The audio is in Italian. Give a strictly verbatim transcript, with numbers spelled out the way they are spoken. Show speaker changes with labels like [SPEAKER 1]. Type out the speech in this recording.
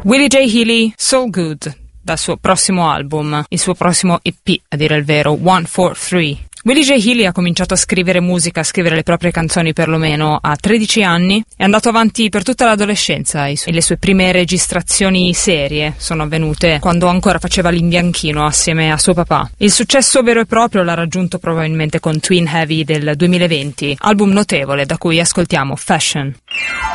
[SPEAKER 1] Willie J. Healy, So Good, dal suo prossimo album, il suo prossimo E P, a dire il vero, one four three. Willie J. Healy ha cominciato a scrivere musica, a scrivere le proprie canzoni perlomeno a tredici anni, è andato avanti per tutta l'adolescenza e le sue prime registrazioni serie sono avvenute quando ancora faceva l'imbianchino assieme a suo papà. Il successo vero e proprio l'ha raggiunto probabilmente con Twin Heavy del duemilaventi, album notevole da cui ascoltiamo Fashion.